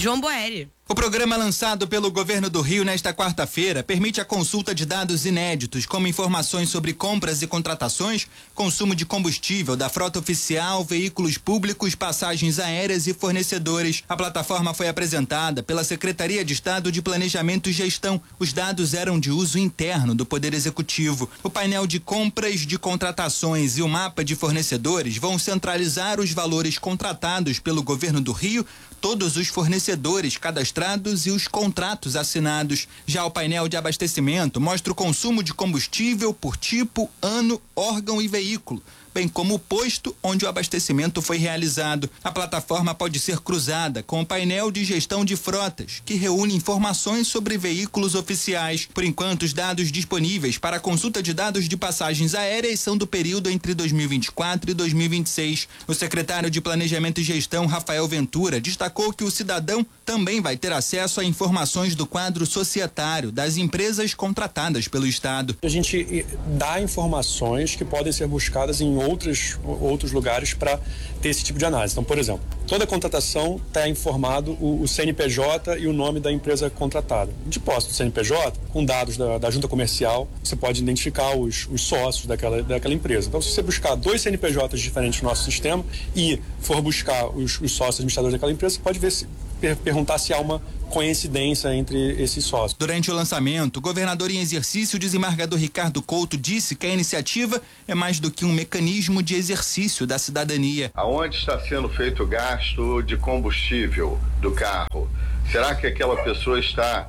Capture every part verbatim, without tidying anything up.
João Boeri. O programa lançado pelo Governo do Rio nesta quarta-feira permite a consulta de dados inéditos, como informações sobre compras e contratações, consumo de combustível da frota oficial, veículos públicos, passagens aéreas e fornecedores. A plataforma foi apresentada pela Secretaria de Estado de Planejamento e Gestão. Os dados eram de uso interno do Poder Executivo. O painel de compras, de contratações e o mapa de fornecedores vão centralizar os valores contratados pelo Governo do Rio, todos os fornecedores cadastrados e os contratos assinados. Já o painel de abastecimento mostra o consumo de combustível por tipo, ano, órgão e veículo, bem como o posto onde o abastecimento foi realizado. A plataforma pode ser cruzada com o painel de gestão de frotas, que reúne informações sobre veículos oficiais. Por enquanto, os dados disponíveis para a consulta de dados de passagens aéreas são do período entre dois mil e vinte e quatro e dois mil e vinte e seis. O secretário de Planejamento e Gestão, Rafael Ventura, destacou que o cidadão também vai ter acesso a informações do quadro societário das empresas contratadas pelo Estado. A gente dá informações que podem ser buscadas em outros, outros lugares para ter esse tipo de análise. Então, por exemplo, toda contratação está informado o, o C N P J e o nome da empresa contratada. De posse do C N P J, com dados da, da junta comercial, você pode identificar os, os sócios daquela, daquela empresa. Então, se você buscar dois C N P Js diferentes no nosso sistema e for buscar os, os sócios administradores daquela empresa, você pode ver se, per, perguntar se há uma coincidência entre esses sócios. Durante o lançamento, o governador em exercício, desembargador Ricardo Couto, disse que a iniciativa é mais do que um mecanismo de exercício da cidadania. Aonde está sendo feito o gasto de combustível do carro? Será que aquela pessoa está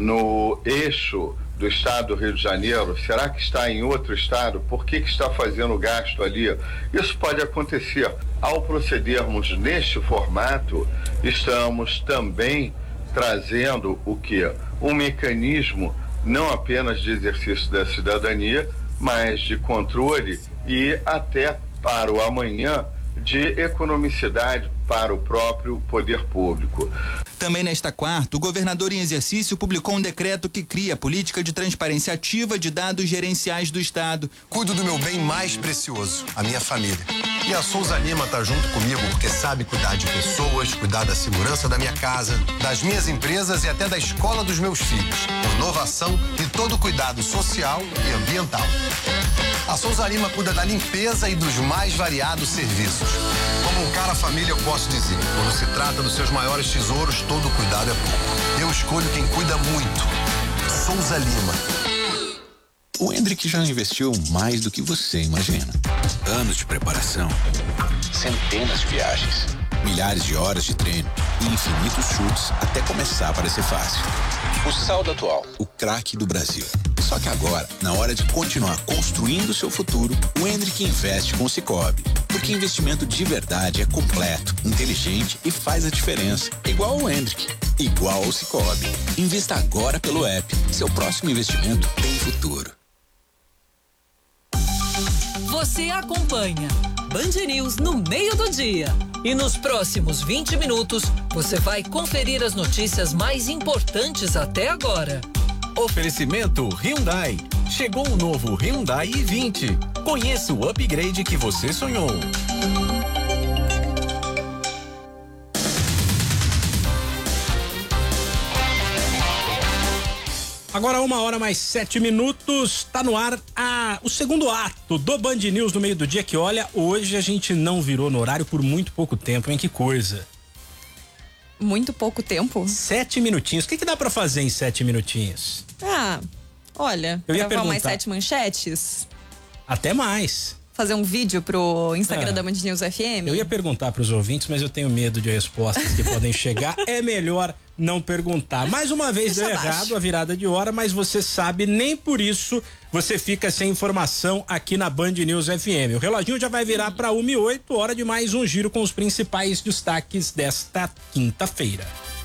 no eixo do estado do Rio de Janeiro? Será que está em outro estado? Por que que está fazendo o gasto ali? Isso pode acontecer. Ao procedermos neste formato, estamos também trazendo o que? Um mecanismo não apenas de exercício da cidadania, mas de controle e até para o amanhã de economicidade para o próprio poder público. Também nesta quarta, o governador em exercício publicou um decreto que cria a política de transparência ativa de dados gerenciais do Estado. Cuido do meu bem mais precioso, a minha família. E a Souza Lima tá junto comigo porque sabe cuidar de pessoas, cuidar da segurança da minha casa, das minhas empresas e até da escola dos meus filhos. Inovação e todo cuidado social e ambiental. A Souza Lima cuida da limpeza e dos mais variados serviços. Como um cara família, eu posso dizer, quando se trata dos seus maiores tesouros, todo cuidado é pouco. Eu escolho quem cuida muito. Souza Lima. O Hendrick já investiu mais do que você imagina. Anos de preparação, centenas de viagens, milhares de horas de treino e infinitos chutes até começar a parecer fácil. O saldo atual, o craque do Brasil. Só que agora, na hora de continuar construindo o seu futuro, o Hendrick investe com o Sicoob. Porque investimento de verdade é completo, inteligente e faz a diferença. Igual ao Hendrick, igual ao Sicoob. Invista agora pelo app. Seu próximo investimento tem futuro. Você acompanha Band News no meio do dia. E nos próximos vinte minutos, você vai conferir as notícias mais importantes até agora. Oferecimento Hyundai. Chegou o novo Hyundai i vinte. Conheça o upgrade que você sonhou. Agora uma hora mais sete minutos, tá no ar a, o segundo ato do Band News no meio do dia, que olha, hoje a gente não virou no horário por muito pouco tempo, hein? Que coisa. Muito pouco tempo? Sete minutinhos. O que que dá pra fazer em sete minutinhos? Ah, olha, eu ia gravar perguntar. mais sete manchetes? Até mais. Fazer um vídeo pro Instagram Ah, da Band News F M? Eu ia perguntar pros ouvintes, mas eu tenho medo de respostas que podem chegar. É melhor não perguntar. Mais uma vez deu errado a virada de hora, mas você sabe, nem por isso você fica sem informação aqui na Band News F M. O reloginho já vai virar para uma e oito, hora de mais um giro com os principais destaques desta quinta-feira.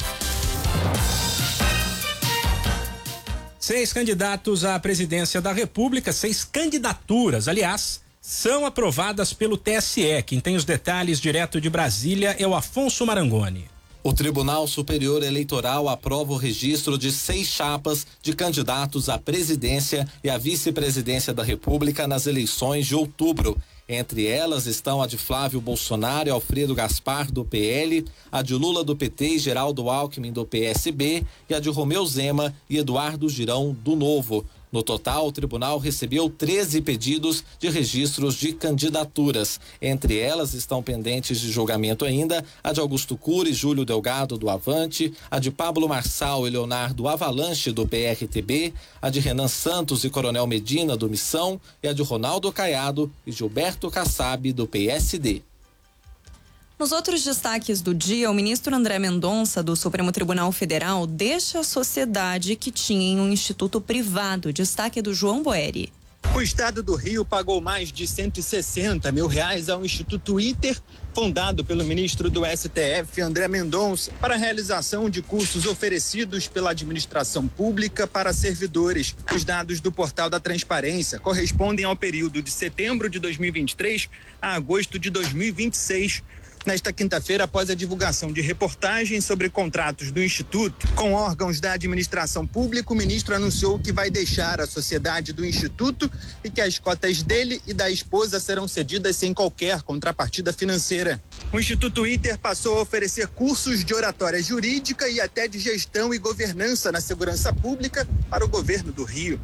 Seis candidatos à presidência da República, seis candidaturas, aliás, são aprovadas pelo T S E. Quem tem os detalhes direto de Brasília é o Afonso Marangoni. O Tribunal Superior Eleitoral aprova o registro de seis chapas de candidatos à presidência e à vice-presidência da República nas eleições de outubro. Entre elas estão a de Flávio Bolsonaro e Alfredo Gaspar, do P L, a de Lula, do P T e Geraldo Alckmin, do P S B, e a de Romeu Zema e Eduardo Girão, do Novo. No total, o tribunal recebeu treze pedidos de registros de candidaturas. Entre elas estão pendentes de julgamento ainda a de Augusto Cury e Júlio Delgado, do Avante, a de Pablo Marçal e Leonardo Avalanche, do P R T B, a de Renan Santos e Coronel Medina, do Missão, e a de Ronaldo Caiado e Gilberto Kassab, do P S D. Nos outros destaques do dia, o ministro André Mendonça, do Supremo Tribunal Federal, deixa a sociedade que tinha em um instituto privado. Destaque do João Boeri. O estado do Rio pagou mais de cento e sessenta mil reais ao Instituto ITER, fundado pelo ministro do S T F, André Mendonça, para a realização de cursos oferecidos pela administração pública para servidores. Os dados do Portal da Transparência correspondem ao período de setembro de dois mil e vinte e três a agosto de dois mil e vinte e seis. Nesta quinta-feira, após a divulgação de reportagens sobre contratos do Instituto com órgãos da administração pública, o ministro anunciou que vai deixar a sociedade do Instituto e que as cotas dele e da esposa serão cedidas sem qualquer contrapartida financeira. O Instituto ITER passou a oferecer cursos de oratória jurídica e até de gestão e governança na segurança pública para o governo do Rio.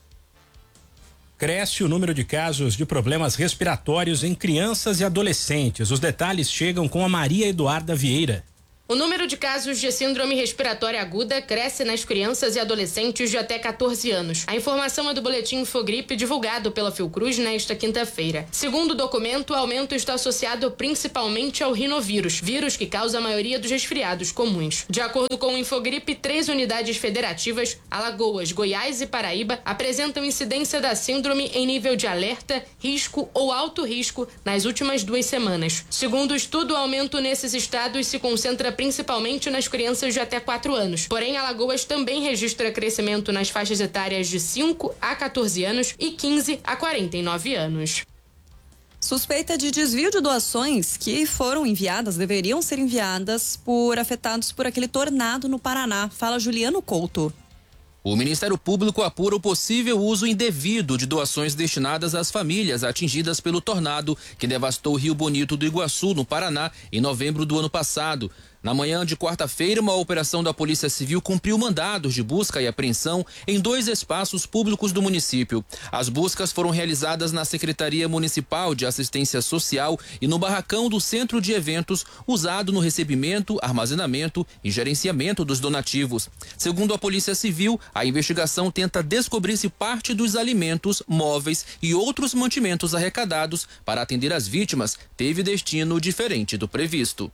Cresce o número de casos de problemas respiratórios em crianças e adolescentes. Os detalhes chegam com a Maria Eduarda Vieira. O número de casos de síndrome respiratória aguda cresce nas crianças e adolescentes de até quatorze anos. A informação é do boletim Infogripe divulgado pela Fiocruz nesta quinta-feira. Segundo o documento, o aumento está associado principalmente ao rinovírus, vírus que causa a maioria dos resfriados comuns. De acordo com o Infogripe, três unidades federativas, Alagoas, Goiás e Paraíba, apresentam incidência da síndrome em nível de alerta, risco ou alto risco nas últimas duas semanas. Segundo o estudo, o aumento nesses estados se concentra principalmente nas crianças de até quatro anos. Porém, Alagoas também registra crescimento nas faixas etárias de cinco a quatorze anos e quinze a quarenta e nove anos. Suspeita de desvio de doações que foram enviadas, deveriam ser enviadas por afetados por aquele tornado no Paraná. Fala Juliano Couto. O Ministério Público apura o possível uso indevido de doações destinadas às famílias atingidas pelo tornado que devastou o Rio Bonito do Iguaçu, no Paraná, em novembro do ano passado. Na manhã de quarta-feira, uma operação da Polícia Civil cumpriu mandados de busca e apreensão em dois espaços públicos do município. As buscas foram realizadas na Secretaria Municipal de Assistência Social e no barracão do Centro de Eventos, usado no recebimento, armazenamento e gerenciamento dos donativos. Segundo a Polícia Civil, a investigação tenta descobrir se parte dos alimentos, móveis e outros mantimentos arrecadados para atender as vítimas teve destino diferente do previsto.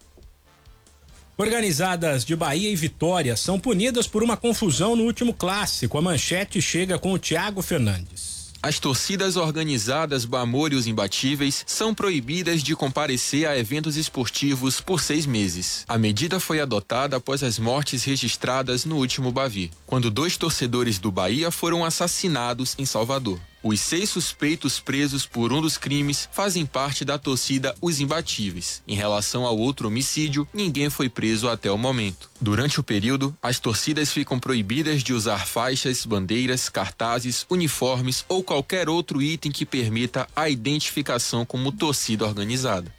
Organizadas de Bahia e Vitória são punidas por uma confusão no último clássico. A manchete chega com o Tiago Fernandes. As torcidas organizadas Bamor e os Imbatíveis são proibidas de comparecer a eventos esportivos por seis meses. A medida foi adotada após as mortes registradas no último Bavi, quando dois torcedores do Bahia foram assassinados em Salvador. Os seis suspeitos presos por um dos crimes fazem parte da torcida Os Imbatíveis. Em relação ao outro homicídio, ninguém foi preso até o momento. Durante o período, as torcidas ficam proibidas de usar faixas, bandeiras, cartazes, uniformes ou qualquer outro item que permita a identificação como torcida organizada.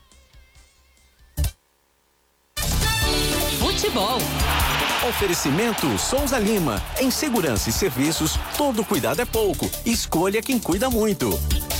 Futebol. Oferecimento Souza Lima. Em segurança e serviços, todo cuidado é pouco. Escolha quem cuida muito.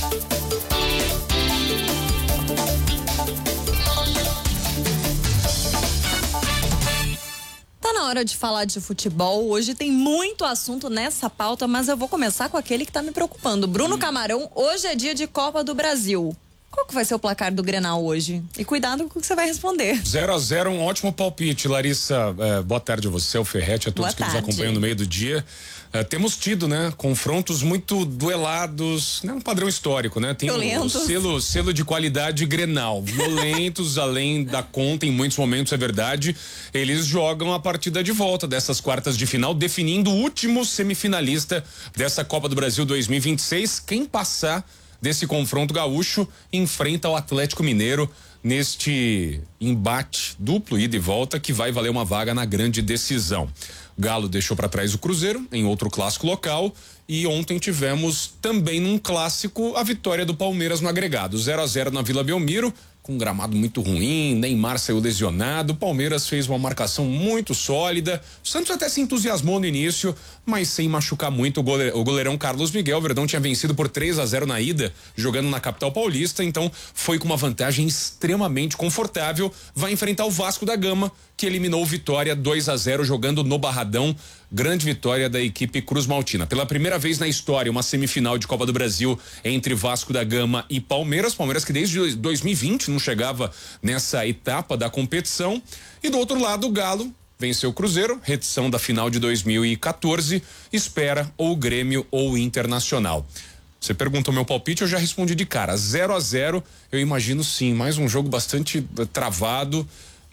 Tá na hora de falar de futebol. Hoje tem muito assunto nessa pauta, mas eu vou começar com aquele que tá me preocupando. Bruno Camarão, hoje é dia de Copa do Brasil. Qual que vai ser o placar do Grenal hoje? E cuidado com o que você vai responder. zero a zero, um ótimo palpite. Larissa, é, boa tarde a você, ao Ferretti, a todos boa que tarde. Nos acompanham no meio do dia. É, temos tido, né, confrontos muito duelados, né, um padrão histórico, né? Tem o selo, selo de qualidade Grenal. Violentos, além da conta, em muitos momentos, é verdade. Eles jogam a partida de volta dessas quartas de final, definindo o último semifinalista dessa Copa do Brasil dois mil e vinte e seis. Quem passar desse confronto gaúcho enfrenta o Atlético Mineiro neste embate duplo, ida e volta, que vai valer uma vaga na grande decisão. Galo deixou para trás o Cruzeiro em outro clássico local e ontem tivemos também num clássico a vitória do Palmeiras no agregado, zero a zero na Vila Belmiro, com um gramado muito ruim, Neymar saiu lesionado, o Palmeiras fez uma marcação muito sólida, o Santos até se entusiasmou no início, mas sem machucar muito o, goleirão, o goleirão Carlos Miguel. O Verdão tinha vencido por três a zero na ida, jogando na capital paulista, então foi com uma vantagem extremamente confortável, vai enfrentar o Vasco da Gama, que eliminou o Vitória dois a zero jogando no Barradão. Grande vitória da equipe Cruz Maltina. Pela primeira vez na história, uma semifinal de Copa do Brasil entre Vasco da Gama e Palmeiras. Palmeiras que desde dois mil e vinte não chegava nessa etapa da competição. E do outro lado, o Galo venceu o Cruzeiro, redição da final de dois mil e quatorze, espera ou o Grêmio ou o Internacional. Você perguntou meu palpite, eu já respondi de cara. zero a zero, eu imagino sim, mais um jogo bastante travado.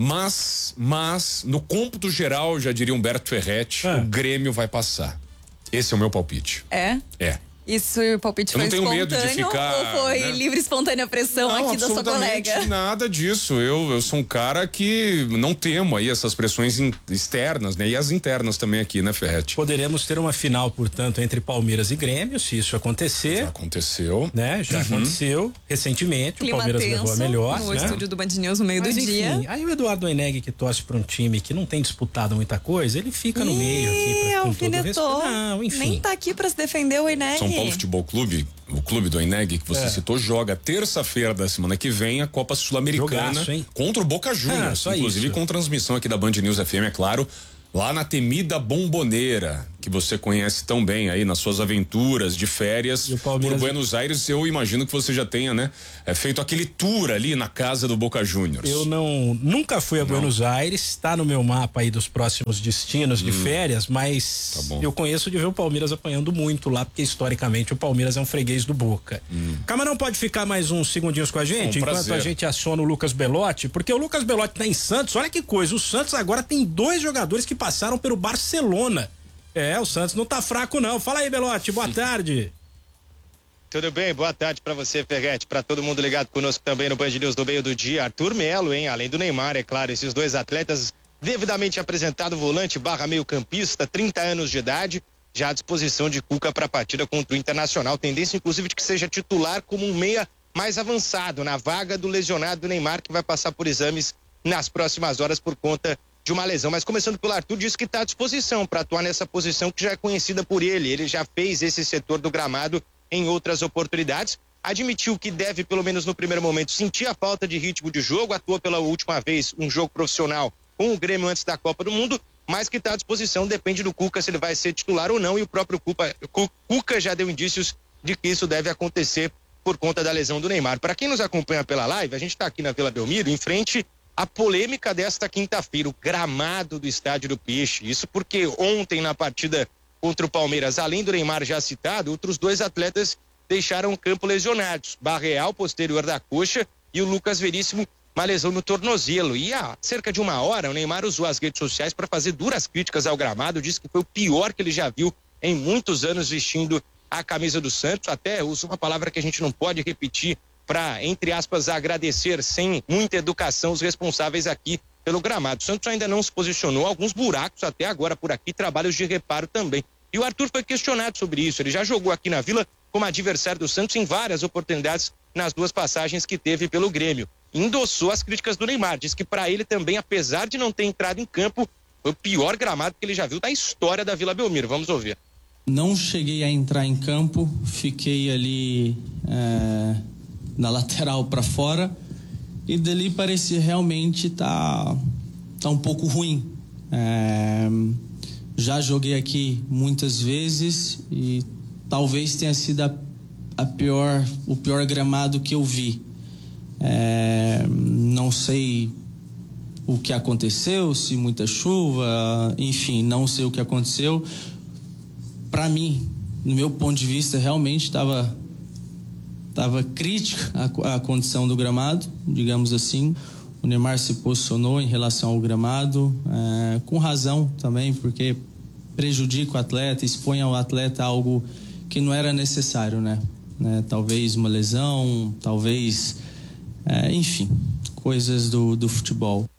Mas, mas, no cômputo geral, já diria Humberto Ferretti, é. o Grêmio vai passar. Esse é o meu palpite. É? É. Isso, o palpite eu foi não tenho medo de ficar, ou foi né? livre, espontânea pressão não, aqui da sua colega? Nada disso. Eu, eu sou um cara que não temo aí essas pressões in, externas, né? E as internas também aqui, né, Ferretti? Poderemos ter uma final, portanto, entre Palmeiras e Grêmio, se isso acontecer. Já aconteceu. Né? Já uhum. aconteceu recentemente. Clima o Palmeiras tenso, levou a melhor. No né? estúdio do Band News no meio Mas, do enfim, dia. Aí o Eduardo Eneg, que torce para um time que não tem disputado muita coisa, ele fica no Ih, meio aqui. Pra, com todo respeito. Não, enfim. Nem tá aqui para se defender o Eneg. São Paulo Futebol Clube, o clube do Eneg que você é. citou, joga terça-feira da semana que vem a Copa Sul-Americana contra o Boca Juniors, ah, inclusive isso. com transmissão aqui da Band News F M, é claro, lá na temida Bomboneira, que você conhece tão bem aí nas suas aventuras de férias por Buenos Aires. Eu imagino que você já tenha, né, é, feito aquele tour ali na casa do Boca Juniors. Eu não, nunca fui a não. Buenos Aires, está no meu mapa aí dos próximos destinos hum. de férias, mas tá eu conheço de ver o Palmeiras apanhando muito lá, porque historicamente o Palmeiras é um freguês do Boca. Hum. Camarão, pode ficar mais uns segundinhos com a gente, um enquanto prazer. a gente aciona o Lucas Belotti, porque o Lucas Belotti tá em Santos. Olha que coisa, o Santos agora tem dois jogadores que passaram pelo Barcelona. É, o Santos não tá fraco não. Fala aí, Belotti, boa tarde. Tudo bem, boa tarde pra você, Ferretti, pra todo mundo ligado conosco também no Band News do meio do dia. Arthur Melo, hein, além do Neymar, é claro, esses dois atletas devidamente apresentado, volante barra meio campista, trinta anos de idade, já à disposição de Cuca pra partida contra o Internacional, tendência inclusive de que seja titular como um meia mais avançado, na vaga do lesionado Neymar, que vai passar por exames nas próximas horas por conta de uma lesão. Mas começando pelo Arthur, disse que está à disposição para atuar nessa posição que já é conhecida por ele. Ele já fez esse setor do gramado em outras oportunidades. Admitiu que deve, pelo menos no primeiro momento, sentir a falta de ritmo de jogo. Atuou pela última vez um jogo profissional com o Grêmio antes da Copa do Mundo, mas que está à disposição, depende do Cuca se ele vai ser titular ou não. E o próprio Cuca, Cuca já deu indícios de que isso deve acontecer por conta da lesão do Neymar. Para quem nos acompanha pela live, a gente está aqui na Vila Belmiro, em frente a polêmica desta quinta-feira, o gramado do Estádio do Peixe. Isso porque ontem, na partida contra o Palmeiras, além do Neymar já citado, outros dois atletas deixaram o campo lesionados. Barreal, posterior da coxa, e o Lucas Veríssimo, uma lesão no tornozelo. E há cerca de uma hora, o Neymar usou as redes sociais para fazer duras críticas ao gramado, disse que foi o pior que ele já viu em muitos anos vestindo a camisa do Santos. Até usa uma palavra que a gente não pode repetir, para, entre aspas, agradecer sem muita educação os responsáveis aqui pelo gramado. O Santos ainda não se posicionou, alguns buracos até agora por aqui, trabalhos de reparo também. E o Arthur foi questionado sobre isso, ele já jogou aqui na Vila como adversário do Santos em várias oportunidades nas duas passagens que teve pelo Grêmio. Endossou as críticas do Neymar, diz que para ele também, apesar de não ter entrado em campo, foi o pior gramado que ele já viu da história da Vila Belmiro. Vamos ouvir. Não cheguei a entrar em campo, fiquei ali... É... na lateral para fora, e dali parecia realmente tá, tá um pouco ruim. É, já joguei aqui muitas vezes e talvez tenha sido a, a pior, o pior gramado que eu vi. É, não sei o que aconteceu, se muita chuva, enfim, não sei o que aconteceu. Para mim, no meu ponto de vista, realmente estava Estava crítica a, a condição do gramado, digamos assim. O Neymar se posicionou em relação ao gramado, é, com razão também, porque prejudica o atleta, expõe ao atleta algo que não era necessário, né? né? Talvez uma lesão, talvez... É, enfim, coisas do, do futebol.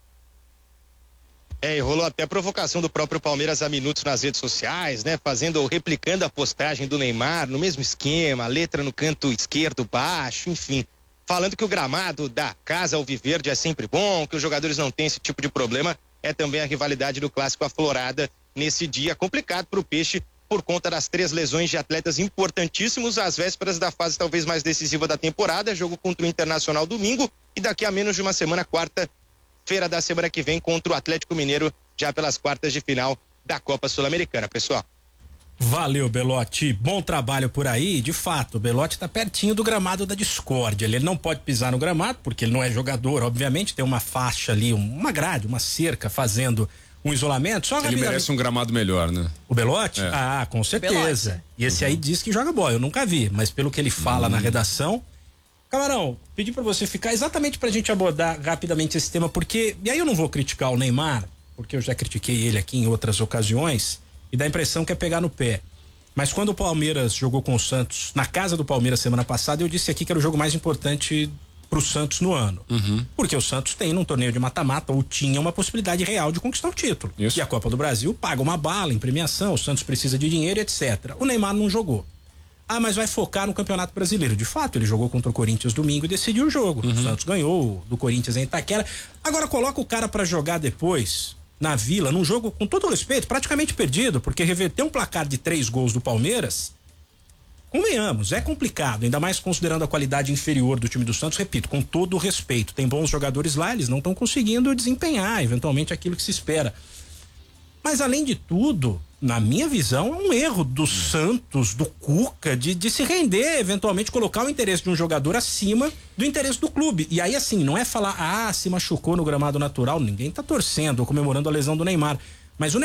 É, e rolou até a provocação do próprio Palmeiras há minutos nas redes sociais, né? Fazendo ou replicando a postagem do Neymar no mesmo esquema, letra no canto esquerdo baixo, enfim. Falando que o gramado da Casa Alviverde é sempre bom, que os jogadores não têm esse tipo de problema. É também a rivalidade do clássico aflorada nesse dia complicado para o Peixe por conta das três lesões de atletas importantíssimos às vésperas da fase talvez mais decisiva da temporada. Jogo contra o Internacional domingo e daqui a menos de uma semana, quarta feira da semana que vem contra o Atlético Mineiro, já pelas quartas de final da Copa Sul-Americana, pessoal. Valeu, Belotti. Bom trabalho por aí. De fato, o Belotti está pertinho do gramado da discórdia. Ele não pode pisar no gramado, porque ele não é jogador, obviamente. Tem uma faixa ali, uma grade, uma cerca fazendo um isolamento. Só ele merece um gramado melhor, né? O Belotti? É. Ah, com certeza. Belotti. E esse uhum. aí diz que joga bola. Eu nunca vi, mas pelo que ele fala uhum. na redação. Camarão, pedi pra você ficar exatamente pra gente abordar rapidamente esse tema, porque, e aí eu não vou criticar o Neymar, porque eu já critiquei ele aqui em outras ocasiões, e dá a impressão que é pegar no pé. Mas quando o Palmeiras jogou com o Santos, na casa do Palmeiras semana passada, eu disse aqui que era o jogo mais importante pro Santos no ano. Uhum. Porque o Santos tem num torneio de mata-mata, ou tinha uma possibilidade real de conquistar o título. Isso. E a Copa do Brasil paga uma bala em premiação, o Santos precisa de dinheiro, etcétera. O Neymar não jogou. Ah, mas vai focar no Campeonato Brasileiro. De fato, ele jogou contra o Corinthians domingo e decidiu o jogo. Uhum. O Santos ganhou do Corinthians em Itaquera. Agora coloca o cara pra jogar depois, na Vila, num jogo, com todo o respeito, praticamente perdido, porque reverter um placar de três gols do Palmeiras, convenhamos, é complicado, ainda mais considerando a qualidade inferior do time do Santos, repito, com todo o respeito. Tem bons jogadores lá, eles não estão conseguindo desempenhar, eventualmente, aquilo que se espera. Mas, além de tudo, na minha visão, é um erro do Santos, do Cuca, de, de se render, eventualmente colocar o interesse de um jogador acima do interesse do clube. E aí, assim, não é falar, ah, se machucou no gramado natural, ninguém tá torcendo ou comemorando a lesão do Neymar. Mas o